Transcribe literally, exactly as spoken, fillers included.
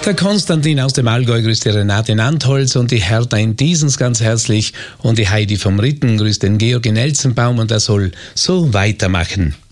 Der Konstantin aus dem Allgäu grüßt die Renate in Antholz und die Hertha in Diesens ganz herzlich und die Heidi vom Ritten grüßt den Georg in Elzenbaum und er soll so weitermachen.